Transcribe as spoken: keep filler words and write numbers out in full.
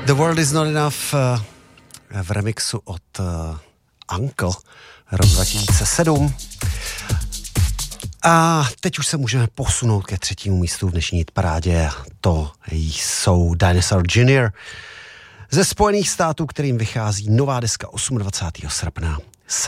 The World is Not Enough v remixu od Uncle, rok dva tisíce sedm. A teď už se můžeme posunout ke třetímu místu v dnešní hitparádě. To jsou Dinosaur junior ze Spojených států, kterým vychází nová deska dvacátého osmého srpna.